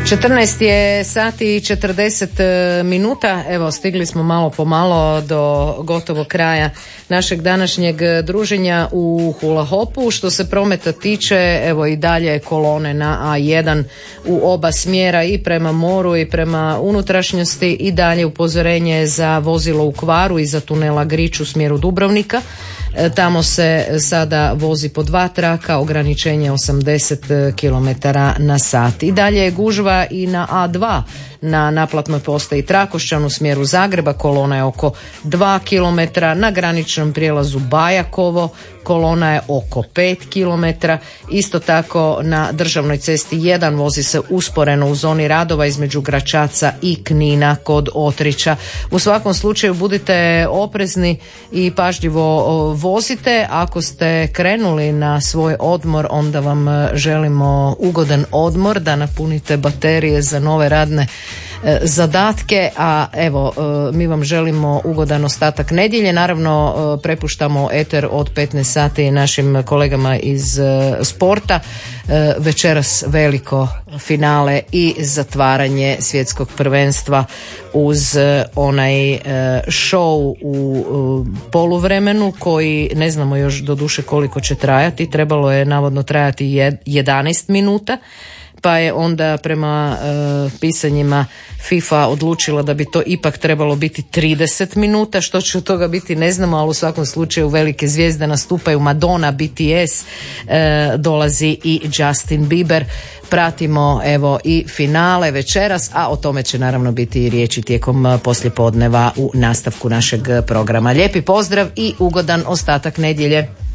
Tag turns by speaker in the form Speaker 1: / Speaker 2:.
Speaker 1: 14 je sati i 40 minuta. Evo, stigli smo malo po malo do gotovo kraja našeg današnjeg druženja u Hula Hopu. Što se prometa tiče, evo i dalje kolone na A1 u oba smjera, i prema moru i prema unutrašnjosti, i dalje upozorenje za vozilo u kvaru iza tunela Grič u smjeru Dubrovnika. Tamo se sada vozi po 2 traka, ograničenje 80 km na sat. I dalje je gužva i na A2 na naplatnoj postaji Trakošćan u smjeru Zagreba, kolona je oko 2 km, na graničnom prijelazu Bajakovo kolona je oko 5 km, isto tako na državnoj cesti 1 vozi se usporeno u zoni radova između Gračaca i Knina kod Otrića. U svakom slučaju budite oprezni i pažljivo vozite. Ako ste krenuli na svoj odmor, onda vam želimo ugodan odmor, da napunite baterije za nove radne zadatke, a evo mi vam želimo ugodan ostatak nedjelje. Naravno prepuštamo eter od 15 sati našim kolegama iz sporta. Večeras veliko finale i zatvaranje svjetskog prvenstva uz onaj show u poluvremenu koji ne znamo još doduše koliko će trajati. Trebalo je navodno trajati 11 minuta. Pa je onda prema pisanjima FIFA odlučila da bi to ipak trebalo biti 30 minuta. Što će od toga biti ne znamo, ali u svakom slučaju velike zvijezde nastupaju. Madonna, BTS, dolazi i Justin Bieber. Pratimo evo i finale večeras, a o tome će naravno biti i riječi tijekom poslijepodneva u nastavku našeg programa. Lijepi pozdrav i ugodan ostatak nedjelje.